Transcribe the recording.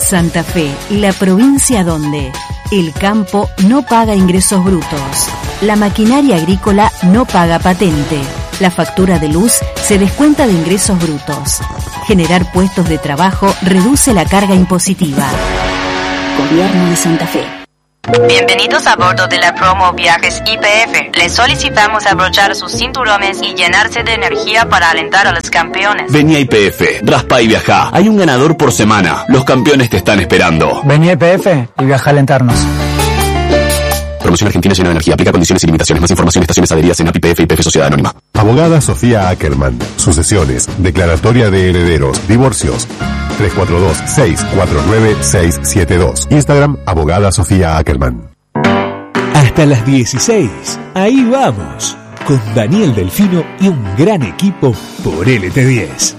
Santa Fe, la provincia donde el campo no paga ingresos brutos, la maquinaria agrícola no paga patente, la factura de luz se descuenta de ingresos brutos. Generar puestos de trabajo reduce la carga impositiva. Gobierno de Santa Fe. Bienvenidos a bordo de la promo Viajes YPF. Les solicitamos abrochar sus cinturones y llenarse de energía para alentar a los campeones. Vení a YPF, raspa y viajá. Hay un ganador por semana. Los campeones te están esperando. Vení a YPF y viaja a alentarnos. Promoción Argentina llena de energía. Aplica condiciones y limitaciones. Más información, estaciones, adheridas en APIPF y YPF Sociedad Anónima. Abogada Sofía Ackerman. Sucesiones, declaratoria de herederos, divorcios. 342-649-672. Instagram, Abogada Sofía Ackerman. Hasta las 16. Ahí vamos. Con Daniel Delfino y un gran equipo por LT10.